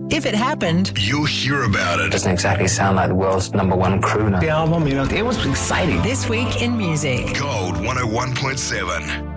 If it happened, you'll hear about it. Doesn't exactly sound like the world's #1 crooner. The album, it was exciting. This Week in Music. Gold 101.7.